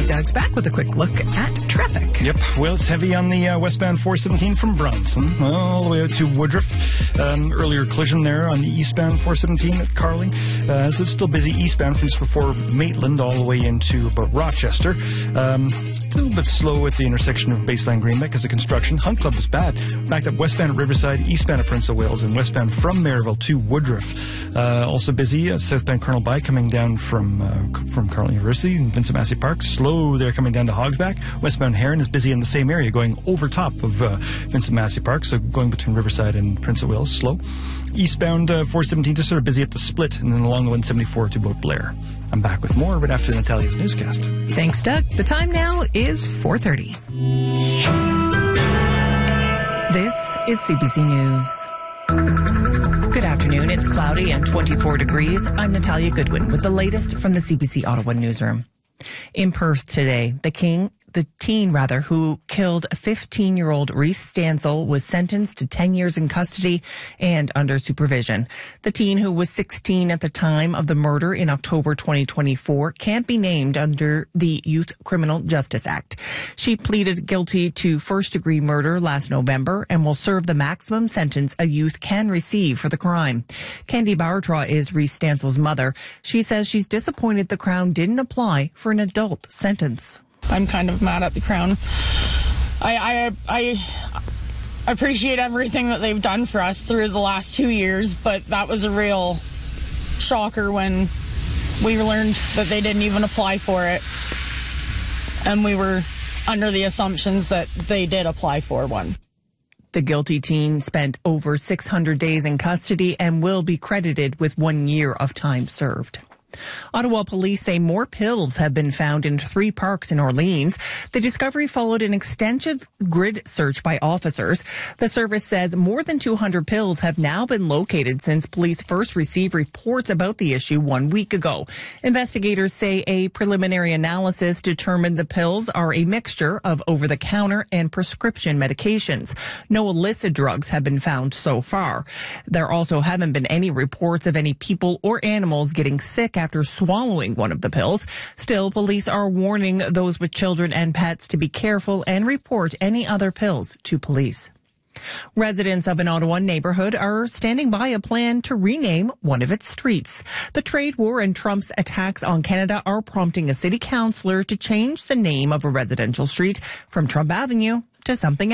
Doug's back with a quick look at traffic. Yep. Well, it's heavy on the westbound 417 from Bronson all the way out to Woodruff. Earlier collision there on the eastbound 417 at Carling. So it's still busy eastbound from just before Maitland all the way into about Rochester. A little bit slow at the intersection of Baseline Greenbank because of construction. Hunt Club is bad. Backed up westbound at Riverside, eastbound at Prince of Wales, and westbound from Maryville to Woodruff. Also busy at southbound Colonel By coming down from Carleton University and Vincent Massey Park. Slow there coming down to Hogsback. Westbound Heron is busy in the same area going over top of Vincent Massey Park, so going between Riverside and Prince of Wales, slow. Eastbound 417 just sort of busy at the split, and then along the 174 to Boat Blair. I'm back with more right after Natalia's newscast. Thanks, Doug. The time now is 4:30. This is CBC News. Good afternoon. It's cloudy and 24 degrees. I'm Natalia Goodwin with the latest from the CBC Ottawa newsroom. In Perth today, the teen who killed a 15-year-old Reese Stansel was sentenced to 10 years in custody and under supervision. The teen, who was 16 at the time of the murder in October 2024, can't be named under the Youth Criminal Justice Act. She pleaded guilty to first-degree murder last November and will serve the maximum sentence a youth can receive for the crime. Candy Bartra is Reese Stansel's mother. She says she's disappointed the Crown didn't apply for an adult sentence. I'm kind of mad at the Crown. I appreciate everything that they've done for us through the last 2 years, but that was a real shocker when we learned that they didn't even apply for it. And we were under the assumptions that they did apply for one. The guilty teen spent over 600 days in custody and will be credited with 1 year of time served. Ottawa police say more pills have been found in 3 parks in Orleans. The discovery followed an extensive grid search by officers. The service says more than 200 pills have now been located since police first received reports about the issue 1 week ago. Investigators say a preliminary analysis determined the pills are a mixture of over-the-counter and prescription medications. No illicit drugs have been found so far. There also haven't been any reports of any people or animals getting sick after swallowing one of the pills. Still, police are warning those with children and pets to be careful and report any other pills to police. Residents of an Ottawa neighborhood are standing by a plan to rename one of its streets. The trade war and Trump's attacks on Canada are prompting a city councillor to change the name of a residential street from Trump Avenue to something else.